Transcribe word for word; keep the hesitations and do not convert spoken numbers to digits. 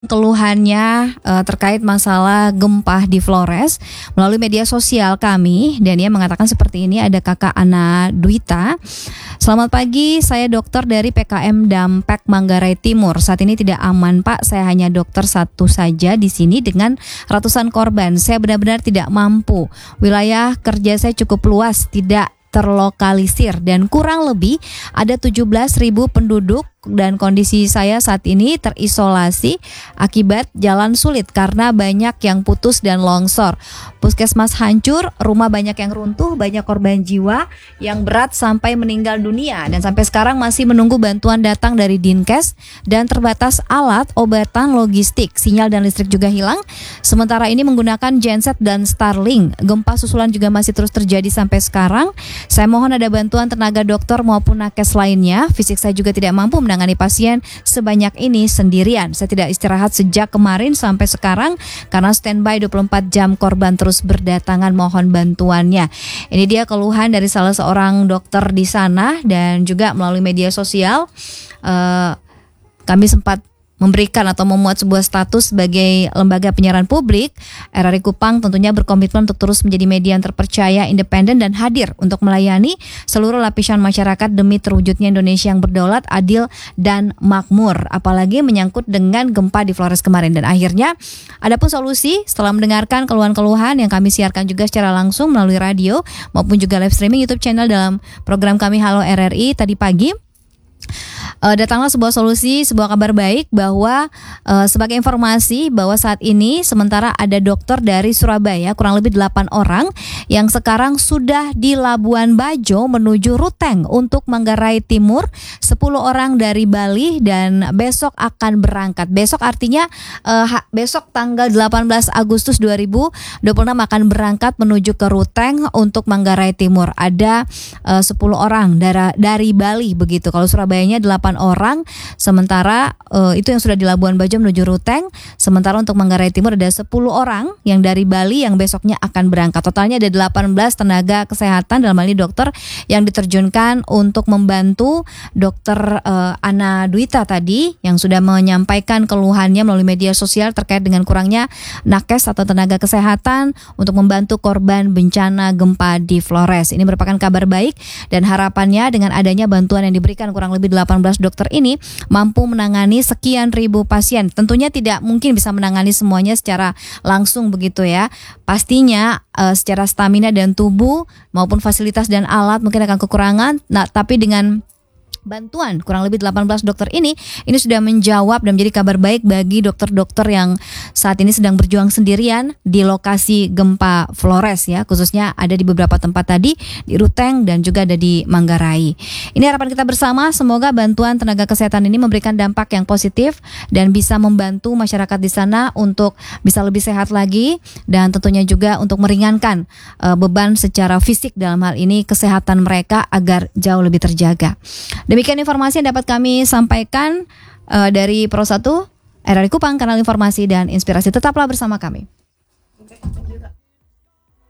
Keluhannya uh, terkait masalah gempa di Flores melalui media sosial kami, dan ia mengatakan seperti ini. Ada Kakak Ana Dwita. Selamat pagi, saya dokter dari P K M Dampek Manggarai Timur. Saat ini tidak aman, Pak. Saya hanya dokter satu saja di sini dengan ratusan korban. Saya benar-benar tidak mampu. Wilayah kerja saya cukup luas, tidak terlokalisir, dan kurang lebih ada tujuh belas ribu penduduk, dan kondisi saya saat ini terisolasi akibat jalan sulit karena banyak yang putus dan longsor. Puskesmas hancur, rumah banyak yang runtuh, banyak korban jiwa yang berat sampai meninggal dunia, dan sampai sekarang masih menunggu bantuan datang dari Dinkes, dan terbatas alat, obatan, logistik, sinyal dan listrik juga hilang. Sementara ini menggunakan genset dan Starlink. Gempa susulan juga masih terus terjadi sampai sekarang. Saya mohon ada bantuan tenaga dokter maupun nakes lainnya. Fisik saya juga tidak mampu menangani pasien sebanyak ini sendirian. Saya tidak istirahat sejak kemarin sampai sekarang karena standby dua puluh empat jam, korban terus berdatangan, mohon bantuannya. Ini dia keluhan dari salah seorang dokter di sana, dan juga melalui media sosial uh, kami sempat memberikan atau memuat sebuah status sebagai lembaga penyiaran publik. R R I Kupang tentunya berkomitmen untuk terus menjadi media yang terpercaya, independen, dan hadir untuk melayani seluruh lapisan masyarakat demi terwujudnya Indonesia yang berdaulat, adil, dan makmur. Apalagi menyangkut dengan gempa di Flores kemarin. Dan akhirnya ada pun solusi setelah mendengarkan keluhan-keluhan yang kami siarkan juga secara langsung melalui radio maupun juga live streaming YouTube channel dalam program kami Halo R R I tadi pagi. Uh, datanglah sebuah solusi, sebuah kabar baik bahwa uh, sebagai informasi bahwa saat ini sementara ada dokter dari Surabaya kurang lebih delapan orang yang sekarang sudah di Labuan Bajo menuju Ruteng untuk Manggarai Timur, sepuluh orang dari Bali, dan besok akan berangkat. Besok artinya uh, ha, besok tanggal delapan belas Agustus dua ribu dua puluh enam akan berangkat menuju ke Ruteng untuk Manggarai Timur. Ada uh, sepuluh orang dari, dari Bali begitu. Kalau Surabayanya delapan orang, sementara uh, itu yang sudah di Labuan Bajo menuju Ruteng. Sementara untuk Manggarai Timur ada sepuluh orang yang dari Bali yang besoknya akan berangkat. Totalnya ada delapan belas tenaga kesehatan, dalam hal ini dokter, yang diterjunkan untuk membantu dokter uh, Ana Dwita tadi yang sudah menyampaikan keluhannya melalui media sosial terkait dengan kurangnya nakes atau tenaga kesehatan untuk membantu korban bencana gempa di Flores. Ini merupakan kabar baik, dan harapannya dengan adanya bantuan yang diberikan kurang lebih delapan belas dokter ini mampu menangani sekian ribu pasien. Tentunya tidak mungkin bisa menangani semuanya secara langsung begitu ya. Pastinya uh, secara stamina dan tubuh maupun fasilitas dan alat mungkin akan kekurangan. Nah, tapi dengan bantuan kurang lebih delapan belas dokter ini, ini sudah menjawab dan menjadi kabar baik bagi dokter-dokter yang saat ini sedang berjuang sendirian di lokasi gempa Flores ya, khususnya ada di beberapa tempat tadi, di Ruteng dan juga ada di Manggarai. Ini harapan kita bersama, semoga bantuan tenaga kesehatan ini memberikan dampak yang positif dan bisa membantu masyarakat di sana untuk bisa lebih sehat lagi, dan tentunya juga untuk meringankan uh, beban secara fisik dalam hal ini kesehatan mereka agar jauh lebih terjaga. Demikian informasi yang dapat kami sampaikan uh, dari Pro satu R R I Kupang, kanal informasi dan inspirasi. Tetaplah bersama kami.